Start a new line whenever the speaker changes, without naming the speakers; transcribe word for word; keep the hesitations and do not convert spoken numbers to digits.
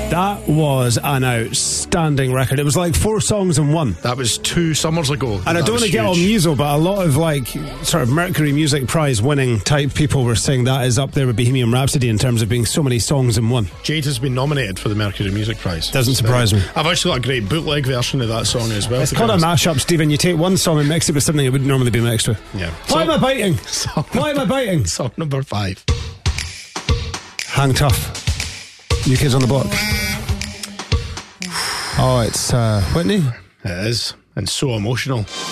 That was an outstanding record. It was like four songs in one.
That was two summers ago.
And I don't want to get all muso, but a lot of like sort of Mercury Music Prize winning type people were saying that is up there with Bohemian Rhapsody in terms of being so many songs in one.
Jade has been nominated for the Mercury Music Prize.
Doesn't surprise
uh,
me.
I've actually got a great bootleg version of that song as well.
It's called a mashup, Stephen. You take one song and mix it with something it wouldn't normally be mixed with.
Yeah.
Why
so,
am I biting?
Song
Why am I biting?
Song number five.
Hang Tough. New Kids on the Block. Oh, it's uh, Whitney.
It is, and so emotional.